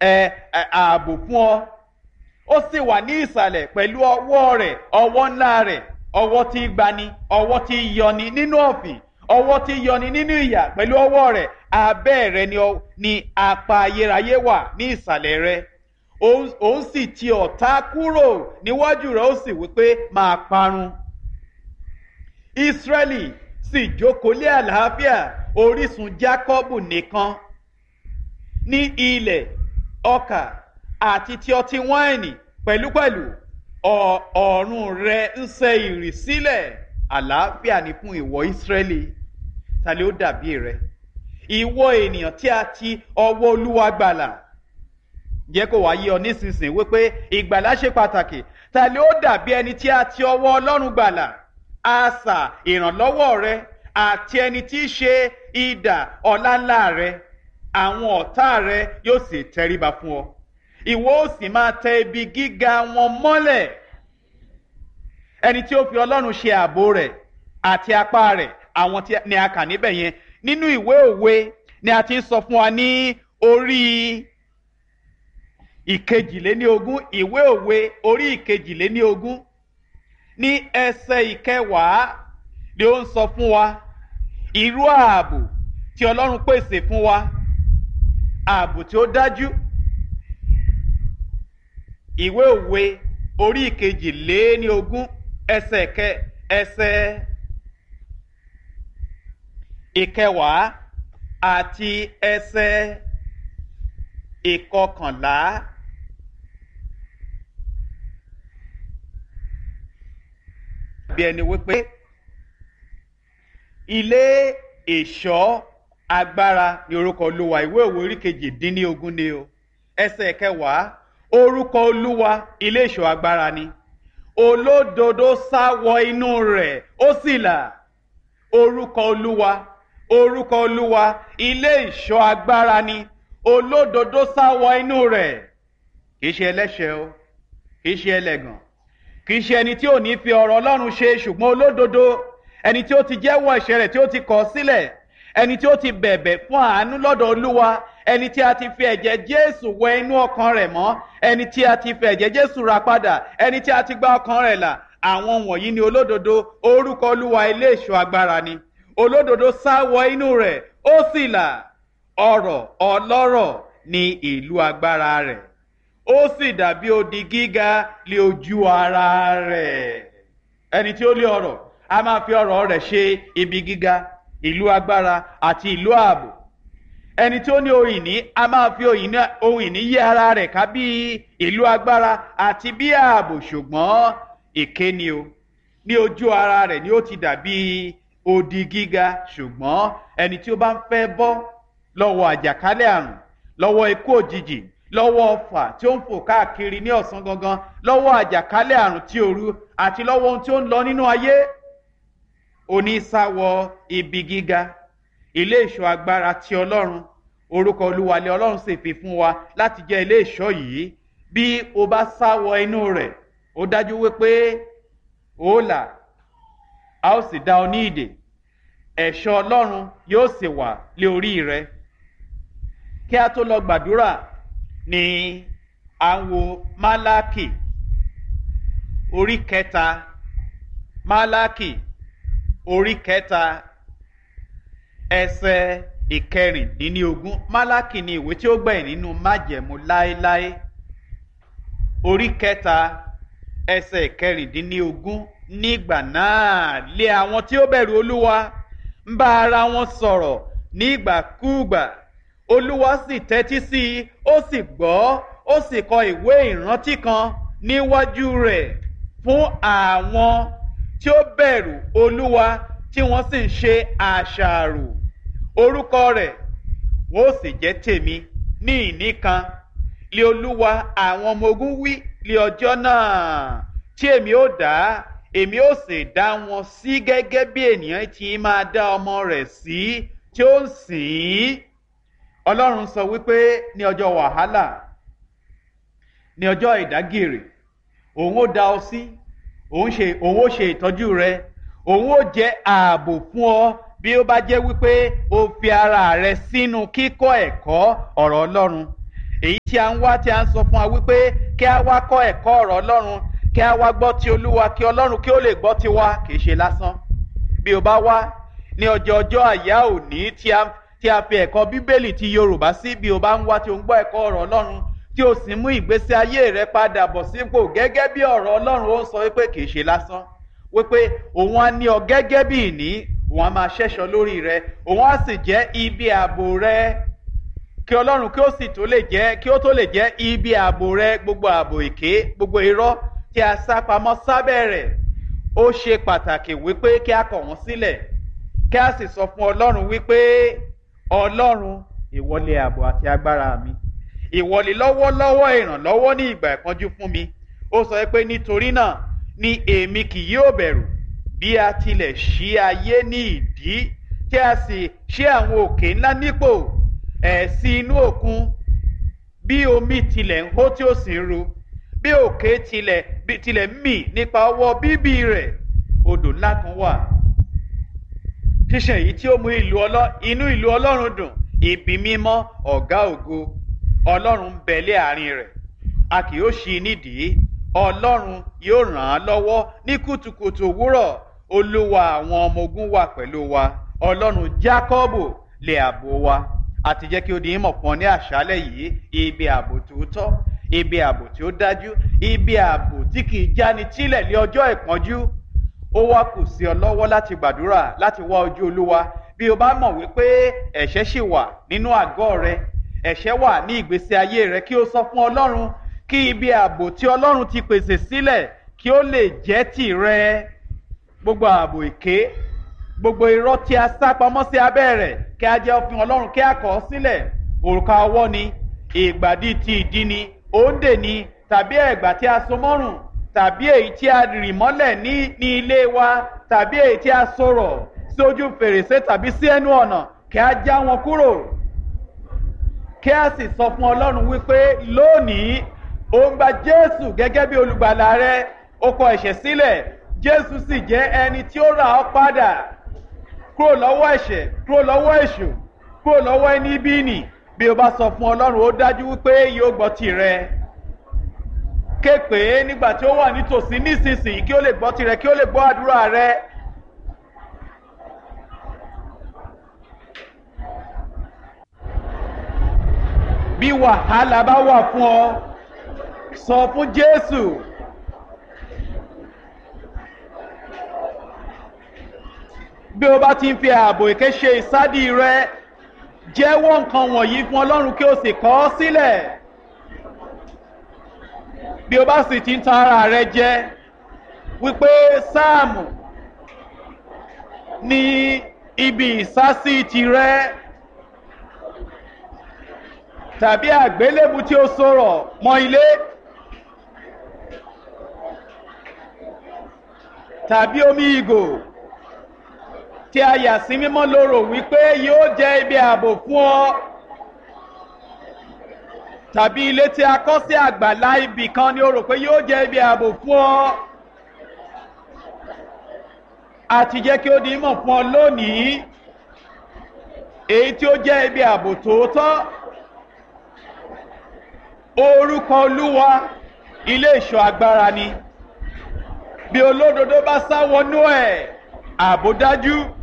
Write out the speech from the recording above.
ààbò fún ọ. Ó sì wà ní ìsàlẹ̀ pẹ̀lú ọwọ́ rẹ̀, ọwọ́ ńlá rẹ̀, ọwọ́ tí gbani, ọwọ́ tí yọni nínú ọ̀fìn, ọwọ́ tí yọni nínú ìyà. Pẹ̀lú ọwọ́ rẹ̀ abẹ́ rẹ̀ ni apá ayérayé wà ní ìsàlẹ̀ rẹ̀. Òun sì ti ọ̀tá kúrò níwájú rẹ̀, ó sì wípé máa parun. Ísírẹ́lì sì jókòó lé àlàáfíà, orísun Jákọ́bù nìkan ní ilẹ̀ ọkà àti ti ọtí wáìnì pẹ̀lúpẹ̀lú. Ọ̀run rẹ̀ ń sẹ ìrì sílẹ̀. Àlàáfíà ni fún ìwọ Ísírẹ́lì. Ta ló dàbí rẹ? Ìwọ ènìyàn tí a ti ọwọ́ Olúwa gbàlà. Jẹ́ kó wá yé ọ nísinsìnyí wípé ìgbàlà ṣe pàtàkì. Ta ló dàbí ẹni tí a ti ọwọ́ Ọlọ́run gbàlà? Asà ìrànlọ́wọ́ rẹ àti ẹni tí í ṣe idà ọláńlá rẹ. Àwọn ọ̀tá rẹ yóò sì tẹríba fún ọ. Ìwọ ó sì máa tẹ ibi gíga wọn mọ́lẹ̀. Ẹni tí ó fi Ọlọ́run ṣe ààbò rẹ̀ àti apá rẹ̀, àwọn tí ni a kà níbẹ̀ yẹn. Nínú ìwé òwe ni a ti ń sọ fún wa ní orí ìkejìléníogún. Ìwé òwe orí ìkejìléníogún ní ẹsẹ̀ ìkẹwàá ni ó ń sọ fún wa irú ààbò tí Ọlọ́run pèsè fún wa. Ààbò tí ó dájú. Ìwé òwe orí ìkejìléníogún ẹsẹ̀ ìkẹwàá àti ẹsẹ̀ ìkọkànlá. Bí ẹni wípé ilé ìṣọ́ agbára ni orúkọ Olúwa. Ìwé òwe orí kejìdínlógún ni o. Ẹsẹ̀ kẹwàá, orúkọ Olúwa ilé ìṣọ́ agbára ni. Olódodo sá wọ inú rẹ̀, ó sì là. Orúkọ Olúwa ilé ìṣọ́ agbára ni. Olódodo sá wọ inú rẹ̀. Kìí ṣe ẹlẹ́ṣẹ̀ o, kìí ṣe ẹlẹ́gàn, kìí ṣe ẹni tí ò ní fi ọ̀rọ̀ Ọlọ́run ṣe, ṣùgbọ́n olódodo, ẹni tí ó ti jẹ́wọ́ ẹ̀ṣẹ̀ rẹ̀, tí ó ti kọ̀ sílẹ̀, ẹni tí ó ti bẹ̀bẹ̀ fún àánú lọ́dọ̀ Olúwa, ẹni tí a ti fi ẹ̀jẹ̀ Jésù wẹ inú ọkàn rẹ̀ mọ́, ẹni tí a ti fi ẹ̀jẹ̀ Jésù rà padà, ẹni tí a ti gba ọkàn rẹ̀ là. Àwọn wọ̀nyí ni olódodo. Orúkọ Olúwa ilé ìṣọ́ agbára ni. Olódodo sá wọ inú rẹ̀, ó sì là. Ọrọ̀ ọlọ́rọ̀ ni ìlú agbára rẹ̀, ó sì dàbí odi gíga lé ojú ara rẹ̀. Ẹni tí ó lé ọrọ̀ a máa fi ọrọ̀ rẹ̀ ṣe ibi gíga, ìlú agbára àti ìlú ààbò. Ẹni tí ó ní ohun ìní a máa fi ohun ìní yí ara rẹ̀ ká bí ìlú agbára àti bí ààbò. Ṣùgbọ́n èké ni o, ní ojú ara rẹ̀ ni ó ti dàbí odi gíga. Ṣùgbọ́n ẹni tí ó bá ń fẹ́ bọ́ lọ́wọ́ àjàkálẹ̀ àrùn, lọ́wọ́ ikú òjijì, lọ́wọ́ ọfà tí ó ń fò káàkiri ní ọ̀sán gangan, lọ́wọ́ àjàkálẹ̀ àrùn tí òru, àti lọ́wọ́ ohun tí ó ń lọ nínú ayé, onísáwọ ibi gíga, ilé ìṣọ́ agbára ti Ọlọ́run. Orúkọ Olúwa lé Ọlọ́run sì fi fún wa láti jẹ́ ilé ìṣọ́ yìí. Bí o bá sáwọ inú rẹ̀, ó dájú wípé ó là, a ó sì dá ọ ní ìdè. Ẹ̀ṣọ́ Ọlọ́run yóò sì wà lé orí rẹ. Kí a tó lọ gbàdúrà ni à ń wo Málákì orí kẹta. Málákì orí kẹta ẹsẹ̀ ìkẹrìndínlógún. Málákì ni ìwé tí ó gbẹ̀yìn nínú májẹ̀mú láéláé. Orí kẹta ẹsẹ̀ ìkẹrìndínlógún. Nígbà náà lé àwọn tí ó bẹ̀rù Olúwa ń bá ara wọn sọ̀rọ̀ nígbàkúùgbà. Olúwa sì tẹ́tí sí i, ó sì gbọ́, ó sì kọ ìwé ìrántí kan níwájú rẹ̀ fún àwọn tí ó bẹ̀rù Olúwa tí wọ́n sì ń ṣe àṣàrò. Orúkọ rẹ̀ wọ́n ó sì jẹ́ tèmi ní ìní kan. Lé Olúwa àwọn ọmọ ogun wí lé ọjọ́ náà tí èmi ó dá, èmi ó sì dá wọn sí gẹ́gẹ́ bí ènìyàn tí máa dá ọmọ rẹ̀ sí tí ó ń sìn ín. Ọlọ́run sọ wípé ní ọjọ́ wàhálà, ní ọjọ́ ìdágìrì, òun ó dá ọ sí, òun ó ṣe ìtọ́jú rẹ, òun ó jẹ́ ààbò fún ọ bí ó bá jẹ́ wípé o fi ara rẹ sínú kíkọ́ ẹ̀kọ́ ọ̀rọ̀ Ọlọ́run. èyí tí a ń wá tí a ń sọ fún wa wípé kí a wá kọ́ ẹ̀kọ́ ọ̀rọ̀ Ọlọ́run, kí a wá gbọ́ ti Olúwa, kí Ọlọ́run kí ó lè gbọ́ ti wa, kì í ṣe lásán. Bí o bá wá ní ọjọ́ àyá òní tí a fi ẹ̀kọ́ Bíbélì ti Yorùbá sí, bí o bá ń wá tí o ń gbọ́ ẹ̀kọ́ ọ̀rọ̀ Ọlọ́run tí o sì mú ìgbésí ayé rẹ padà bọ̀ sípò gẹ́gẹ́ bí ọ̀rọ̀ Ọlọ́run ó sọ wípé kì í ṣe lásán, wípé òun á ní ọ gẹ́gẹ́ bí ìní, òun á máa ṣẹ́ṣọ lórí rẹ, òun á sì jẹ́ ibi ààbò rẹ, kí Ọlọ́run kí ó tó lè jẹ́ ibi ààbò rẹ. Gbogbo ààbò èké, gbogbo irọ́ tí a sá pamọ́ sábẹ́ rẹ̀, ó ṣe pàtàkì wípé kí a kọ̀ wọ́n sílẹ̀, kí a sì sọ fún Ọlọ́run wípé Ọlọ́run, ìwọ ni ààbò àti agbára mi, ìwọ ni lọ́wọ́lọ́wọ́ ìrànlọ́wọ́ ní ìgbà ìpọ́njú fún mi. Ó sọ pé nítorí náà ni èmi kì yóò bẹ̀rù, bí a tilẹ̀ ṣí ayé ní ìdí, tí a sì ṣí àwọn òkè ńlá nípò, sí inú òkun, bí omi tilẹ̀ ń hó tí ó sì ń ru, bí òkè tilẹ̀ ń mì nípa ọwọ́ bíbí rẹ̀. Odò ńlá kan wà, ṣíṣàn èyí tí ó mú inú ìlú Ọlọ́run dùn, ibi mímọ́ ọ̀gá ògo. Ọlọ́run ń bẹ lé àárín rẹ̀, a kì yóò ṣí nídìí. Ọlọ́run yóò ràn án lọ́wọ́ ní kùtùkùtù òwúrọ̀. Olúwa àwọn ọmọ ogun wà pẹ̀lú wa. Ọlọ́run Jákọ́bù lè ààbò wa. Àti jẹ́ kí ó di ìmọ̀ fún ọ ní àṣálẹ́ yìí, ibi ààbò tòótọ́, ibi ààbò tí ó dájú, ibi ààbò tí kì í jáni tílẹ̀ ní ọjọ́ ìpọ́njú. Ó wá kù sí ọ lọ́wọ́ láti gbàdúrà, láti wá ojú Olúwa. Bí o bá mọ̀ wípé ẹ̀ṣẹ̀ ṣì wà nínú àgọ́ rẹ, ẹ̀ṣẹ̀ wà ní ìgbésí ayé rẹ, kí o sọ fún Ọlọ́run, kí ibi ààbò tí Ọlọ́run ti pèsè sílẹ̀ kí ó lè jẹ́ tìrẹ. Gbogbo ààbò èké, gbogbo irọ́ tí a sá pamọ́ sí abẹ́ rẹ̀, kí a jẹ́ òfin Ọlọ́run, kí a kọ̀ ọ́ sílẹ̀. Òrùka ọwọ́ ni, ìgbàdí ti ìdí ni, òǹdè ni, tàbí ẹ̀gbà tí a so mọ́rùn, tàbí èyí tí a rì mọ́lẹ̀ ní ilé wa, tàbí èyí tí a sọ̀rọ̀ sí ojú fèrèsé tàbí sí ẹnu ọ̀nà, kí a já wọn kúrò. Kí a sì sọ fún Ọlọ́run wípé lónìí ó ń gba Jésù gẹ́gẹ́ bí olùgbàlà rẹ, ó kọ ẹ̀ṣẹ̀ sílẹ̀, Jésù sì jẹ́ ẹni tí ó rà ọ́ padà kúrò lọ́wọ́ ẹ̀ṣẹ̀, kúrò lọ́wọ́ èṣù, kúrò lọ́wọ́ ẹni bí nì. Bí o bá sọ fún Ọlọ́run, ó dájú wípé yóò gbọ́ tirẹ̀. Ké pè é nígbà tí ó wà nítòsí nísinsìnyí, kí ó lè gbọ́ tirẹ̀, kí ó lè gbọ́ àdúrà rẹ. Bí wàhálà bá wà fún ọ, sọ fún Jésù. Bí o bá ti ń fi ààbò èké ṣe ìsádi rẹ, jẹ́wọ́ nǹkan wọ̀nyí fún Ọlọ́run kí o sì kọ̀ ọ́ sílẹ̀. Bí o bá sì ti ń tan ara rẹ jẹ wípé Sáàmù ní ibi ìsásí tirẹ̀, tàbí àgbélébù tí ó sọ̀rọ̀ mọ́ ilé, tàbí omi ìgò tí a yà sí mímọ́ lóró wípé yóò jẹ́ ibi ààbò fún ọ, tàbí ilé tí a kọ́ sí àgbàlá ibì kan ni ó rò pé yóò jẹ́ ibi ààbò fún ọ. Àti jẹ́ kí ó di ìmọ̀ fún ọ lónìí, èyí tí ó jẹ́ ibi ààbò tòótọ́. Orúkọ Olúwa ilé ìṣọ́ agbára ni. Bí olódodo bá sá wọnú ẹ̀, ààbò dájú.